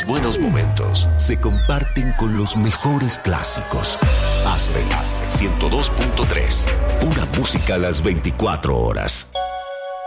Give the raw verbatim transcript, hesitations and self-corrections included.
buenos momentos se comparten con los mejores clásicos. Aspen ciento dos punto tres. Pura música a las veinticuatro horas.